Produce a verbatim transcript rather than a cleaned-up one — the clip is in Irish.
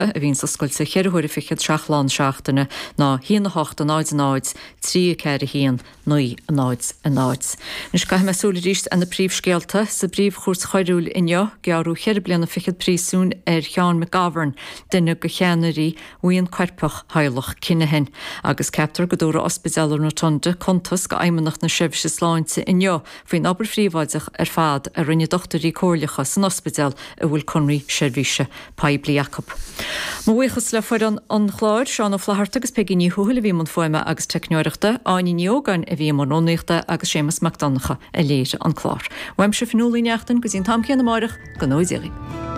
a bhín sa scoil sa cheirthúir fichiad seaachláin seachtainna ná híon na hocht a náid náid trí ceir a híon nuí a náid a náid. Nus caiith meúla ríist an na príomhscéalta sa bríomh chóirs choirúil inneo gearú cheir bliana fichiad príosún ar Cheann McGovern duine go cheannarí uíon cuerpach heilech cinnehin agus captar go dúra ospidéalar na Tonda contas go aimimeach na sibhse sláinte inneo faoin obair phríomháideach ar fad a rinne dochtarí cóirlacha san ospidéal a bhfuil conraí seirbhíse Paibli Jacob. Má bhuichas le fuir an chláir seán ó flaharta agus pegin ní thuúil a bhí man foiime agus teicneoireachta áine neogan a bhí man ónéachta agus Séamus McDonagha a léir an chlár. Weim se finúlaí neachtain go dtíon tamcéan na máireach go nóidéalaí.